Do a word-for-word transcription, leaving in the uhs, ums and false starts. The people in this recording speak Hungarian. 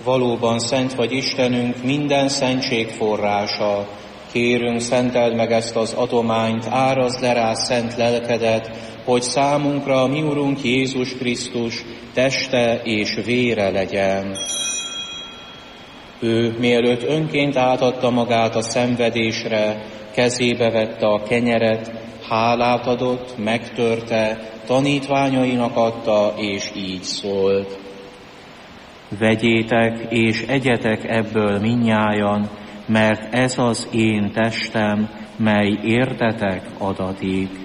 Valóban szent vagy Istenünk, minden szentség forrása. Kérünk, szenteld meg ezt az adományt, árazd le rá szent lelkedet, hogy számunkra mi Urunk Jézus Krisztus teste és vére legyen. Ő, mielőtt önként átadta magát a szenvedésre, kezébe vette a kenyeret, hálát adott, megtörte, tanítványainak adta, és így szólt: Vegyétek és egyetek ebből mindnyájan, mert ez az én testem, mely értetek adatik.